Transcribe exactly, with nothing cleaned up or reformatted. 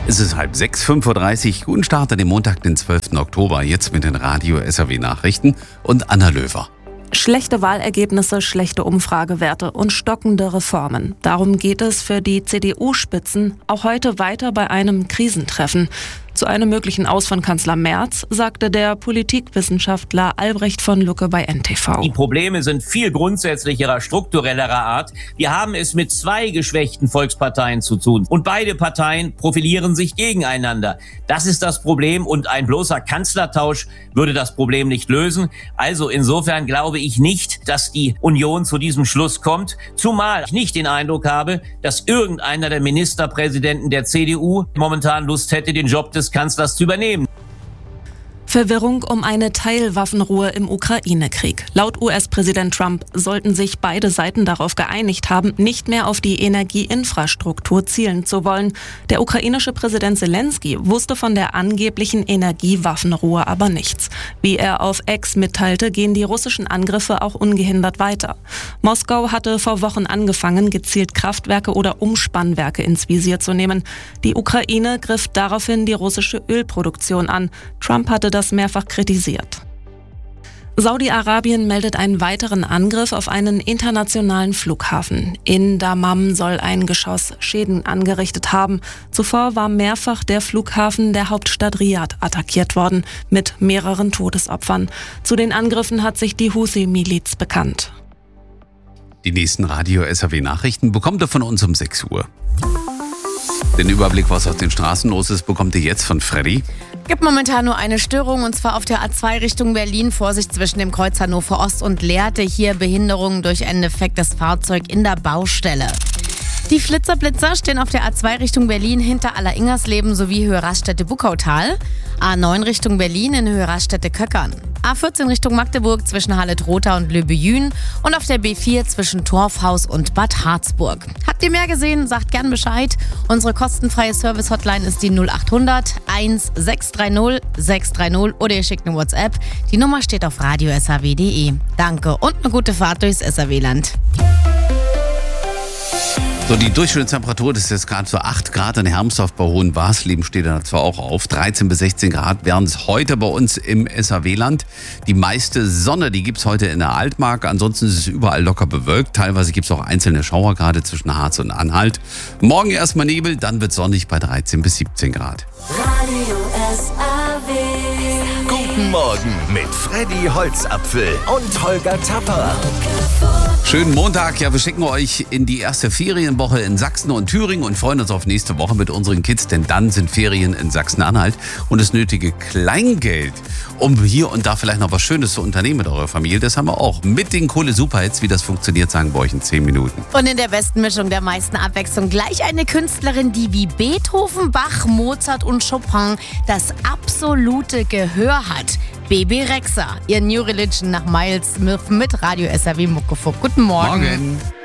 Es ist halb sechs, fünf Uhr dreißig. Guten Start an dem Montag, den zwölften Oktober. Jetzt mit den Radio-S R W-Nachrichten und Anna Löwer. Schlechte Wahlergebnisse, schlechte Umfragewerte und stockende Reformen. Darum geht es für die C D U-Spitzen auch heute weiter bei einem Krisentreffen. Zu einem möglichen Aus von Kanzler Merz sagte der Politikwissenschaftler Albrecht von Lucke bei N T V. Die Probleme sind viel grundsätzlicherer, strukturellerer Art. Wir haben es mit zwei geschwächten Volksparteien zu tun. Und beide Parteien profilieren sich gegeneinander. Das ist das Problem und ein bloßer Kanzlertausch würde das Problem nicht lösen. Also insofern glaube ich nicht, dass die Union zu diesem Schluss kommt. Zumal ich nicht den Eindruck habe, dass irgendeiner der Ministerpräsidenten der C D U momentan Lust hätte, den Job des Kanzlers zu übernehmen. Verwirrung um eine Teilwaffenruhe im Ukraine-Krieg. Laut U S-Präsident Trump sollten sich beide Seiten darauf geeinigt haben, nicht mehr auf die Energieinfrastruktur zielen zu wollen. Der ukrainische Präsident Zelensky wusste von der angeblichen Energiewaffenruhe aber nichts. Wie er auf X mitteilte, gehen die russischen Angriffe auch ungehindert weiter. Moskau hatte vor Wochen angefangen, gezielt Kraftwerke oder Umspannwerke ins Visier zu nehmen. Die Ukraine griff daraufhin die russische Ölproduktion an. Trump hatte das mehrfach kritisiert. Saudi-Arabien meldet einen weiteren Angriff auf einen internationalen Flughafen. In Dammam soll ein Geschoss Schäden angerichtet haben. Zuvor war mehrfach der Flughafen der Hauptstadt Riad attackiert worden, mit mehreren Todesopfern. Zu den Angriffen hat sich die Houthi-Miliz bekannt. Die nächsten Radio-S R W-Nachrichten bekommt ihr von uns um sechs Uhr. Den Überblick, was auf den Straßen los ist, bekommt ihr jetzt von Freddy. Gibt momentan nur eine Störung, und zwar auf der A zwei Richtung Berlin. Vorsicht zwischen dem Kreuz Hannover Ost und Lehrte. Hier Behinderungen durch ein defektes Fahrzeug in der Baustelle. Die Flitzerblitzer stehen auf der A zwei Richtung Berlin hinter Aller-Ingersleben sowie Höhe Raststätte-Buckautal. A neun Richtung Berlin in Höhe Raststätte-Köckern. A vierzehn Richtung Magdeburg zwischen Halle-Trotha und Löbejün und auf der B vier zwischen Torfhaus und Bad Harzburg. Habt ihr mehr gesehen? Sagt gern Bescheid. Unsere kostenfreie Service-Hotline ist die null acht hundert eins sechs drei null sechs drei null oder ihr schickt eine WhatsApp. Die Nummer steht auf radio s h w punkt d e. Danke und eine gute Fahrt durchs S R W-Land. So, die Durchschnittstemperatur, das ist jetzt gerade so acht Grad in Hermsdorf, bei Hohenwarsleben steht da zwar auch auf. dreizehn bis sechzehn Grad werden es heute bei uns im S R W-Land. Die meiste Sonne, die gibt es heute in der Altmark. Ansonsten ist es überall locker bewölkt. Teilweise gibt es auch einzelne Schauer, gerade zwischen Harz und Anhalt. Morgen erstmal Nebel, dann wird es sonnig bei dreizehn bis siebzehn Grad. Radio S R W. Guten Morgen mit Freddy Holzapfel und Holger Zapper. Schönen Montag. Ja, wir schicken euch in die erste Ferienwoche in Sachsen und Thüringen und freuen uns auf nächste Woche mit unseren Kids, denn dann sind Ferien in Sachsen-Anhalt und das nötige Kleingeld, um hier und da vielleicht noch was Schönes zu unternehmen mit eurer Familie, das haben wir auch. Mit den Kohle-Superhits, wie das funktioniert, sagen wir euch in zehn Minuten. Und in der besten Mischung der meisten Abwechslung gleich eine Künstlerin, die wie Beethoven, Bach, Mozart und Chopin das absolute Gehör hat. Bebe Rexha, ihr New Religion nach Miles Smith mit Radio S R W Muckefuck. Guten Morgen. Morgen.